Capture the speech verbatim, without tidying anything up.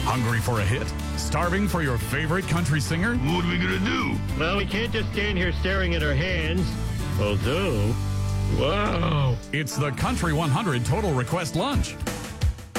Hungry for a hit? Starving for your favorite country singer? What are we gonna do? Well, we can't just stand here staring at our hands. Although, wow. It's the Country one hundred Total Request Lunch.